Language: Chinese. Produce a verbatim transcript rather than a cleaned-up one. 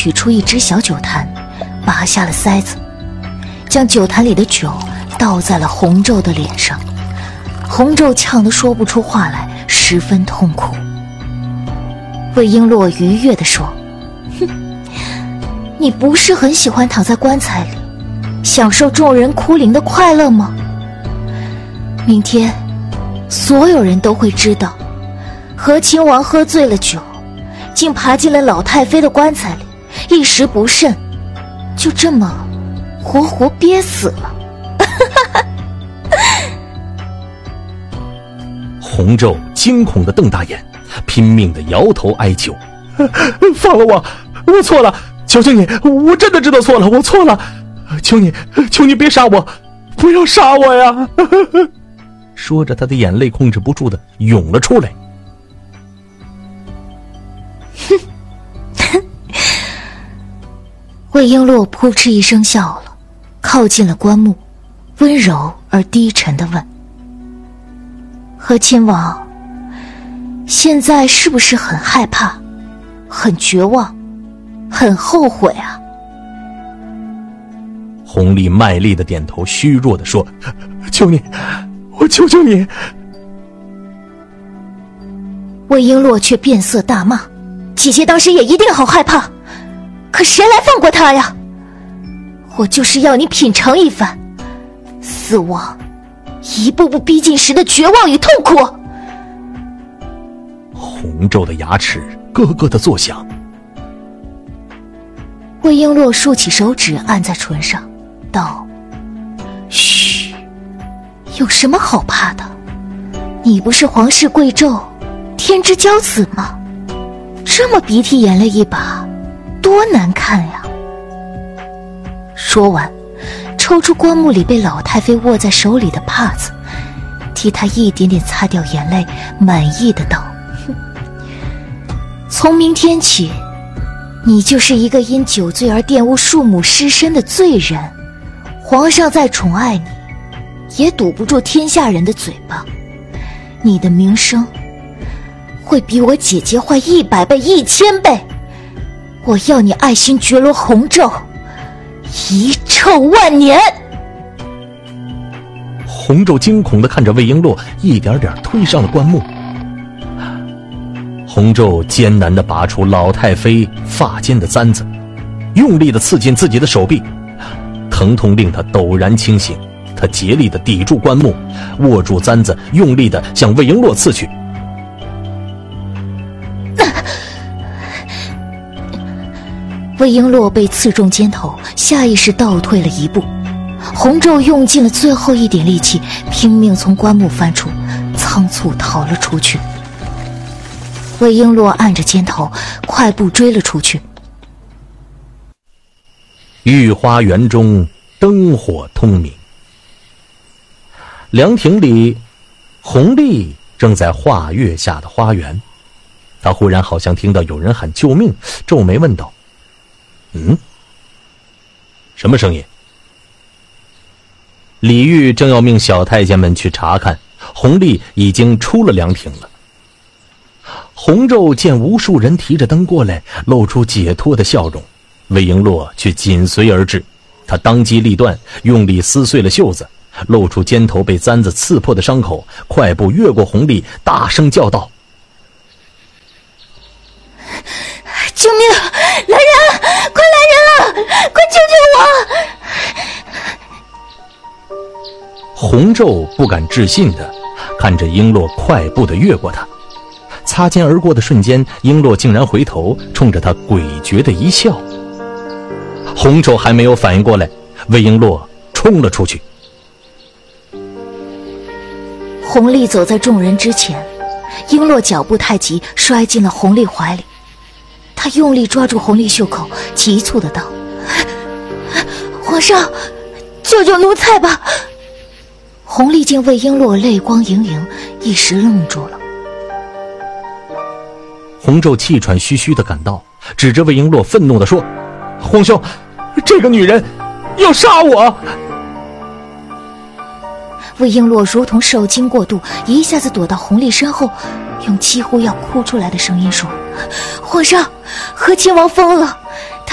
取出一只小酒坛，拔下了塞子，将酒坛里的酒倒在了洪昼的脸上。洪昼呛得说不出话来，十分痛苦。魏璎珞愉悦地说：哼，你不是很喜欢躺在棺材里享受众人哭灵的快乐吗？明天所有人都会知道和亲王喝醉了酒，竟爬进了老太妃的棺材里，一时不慎就这么活活憋死了。 洪昼惊恐地瞪大眼，拼命地摇头哀求： 放了我，我错了，求求你，我真的知道错了，我错了，求你，求你别杀我，不要杀我呀！ 说着，他的眼泪控制不住地涌了出来。 魏璎珞扑哧一声笑了，靠近了棺木，温柔而低沉地问：和亲王，现在是不是很害怕，很绝望，很后悔啊？ 弘历卖力地点头，虚弱地说： 求你，我求求你。 魏璎珞却变色大骂：姐姐当时也一定好害怕，可谁来放过她呀？我就是要你品尝一番死亡一步步逼近时的绝望与痛苦。 洪昼的牙齿咯咯地作响。 魏璎珞竖起手指按在唇上，道：嘘，有什么好怕的？你不是皇室贵胄，天之骄子吗？这么鼻涕眼泪一把，多难看呀！说完，抽出棺木里被老太妃握在手里的帕子，替她一点点擦掉眼泪，满意的道：从明天起，你就是一个因酒醉而玷污庶母尸身的罪人，皇上再宠爱你，也堵不住天下人的嘴巴，你的名声会比我姐姐坏一百倍、一千倍。我要你爱新觉罗洪昼遗臭万年。 洪昼惊恐地看着魏璎珞一点点推上了棺木。洪昼艰难地拔出老太妃发间的簪子，用力地刺进自己的手臂，疼痛令他陡然清醒。他竭力地抵住棺木，握住簪子，用力地向魏璎珞刺去。 魏璎珞被刺中肩头，下意识倒退了一步。洪昼用尽了最后一点力气，拼命从棺木翻出，仓促逃了出去。魏璎珞按着肩头，快步追了出去。 御花园中灯火通明，凉亭里，弘历正在画月下的花园。他忽然好像听到有人喊救命，皱眉问道：嗯，什么声音？李煜正要命小太监们去查看，弘历已经出了凉亭了。洪昼见无数人提着灯过来，露出解脱的笑容，魏璎珞却紧随而至。他当机立断，用力撕碎了袖子，露出肩头被簪子刺破的伤口，快步越过弘历，大声叫道： 救命！来人！快来人了！快救救我！ 洪昼不敢置信地看着璎珞快步地越过他，擦肩而过的瞬间，璎珞竟然回头冲着他诡谲的一笑。洪昼还没有反应过来，魏璎珞冲了出去。 弘历走在众人之前，璎珞脚步太急，摔进了弘历怀里。他用力抓住弘历袖口，急促的道：皇上，救救奴才吧！弘历见魏璎珞泪光盈盈，一时愣住了。 洪昼气喘吁吁地赶到，指着魏璎珞愤怒地说： 皇兄，这个女人要杀我！ 魏璎珞如同受惊过度，一下子躲到弘历身后，用几乎要哭出来的声音说：皇上，和亲王疯了，